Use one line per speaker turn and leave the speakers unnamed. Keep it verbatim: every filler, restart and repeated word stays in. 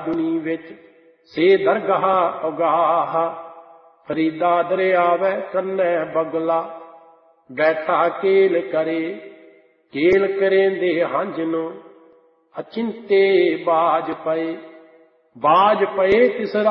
दुनी विच से दरगाह उगाह। फरीदा दरियावै कन्नै बगला बैठा केल करे, केल करेंदे हंज नो अचिंते बाज पए, बाज पए तिस